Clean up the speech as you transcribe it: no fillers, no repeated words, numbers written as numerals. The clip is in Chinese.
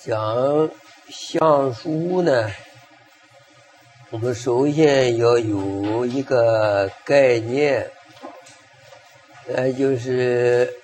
讲相书呢，我们首先要有一个概念，那就是